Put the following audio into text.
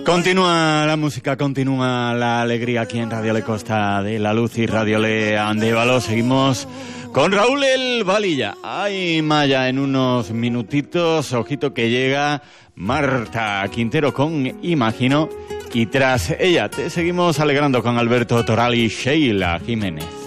Continúa la música, continúa la alegría aquí en Radio Le Costa de la Luz y Radio Le Andévalo. Seguimos con Raúl El Valilla. Ay, Maya, en unos minutitos, ojito que llega Marta Quintero con Imagino. Y tras ella te seguimos alegrando con Alberto Toral y Sheila Jiménez.